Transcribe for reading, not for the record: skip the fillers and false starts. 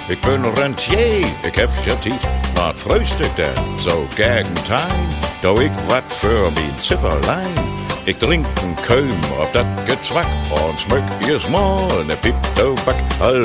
ik ben rentier, ik heb je tijd. Wat frühstück denn, so gegen Time? Doe ik wat für mijn Zipperlein. Ik drink een keum op dat gezwak en smuk eerst mal een piep tobak. Al